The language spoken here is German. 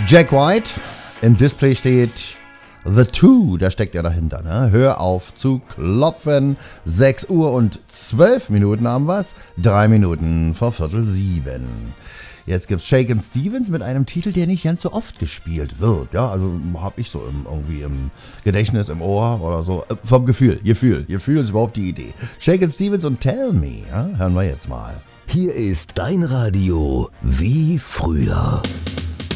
Jack White, im Display steht The Two, da steckt er dahinter, ne? Hör auf zu klopfen. 6 Uhr und 12 Minuten haben wir's. 3 Minuten vor 6:45. Jetzt gibt's Shakin' Stevens mit einem Titel, der nicht ganz so oft gespielt wird. Ja, also hab ich so irgendwie im Gedächtnis, im Ohr oder so. Vom Gefühl ist überhaupt die Idee. Shakin' Stevens und Tell Me, ja? Hören wir jetzt mal. Hier ist dein Radio wie früher.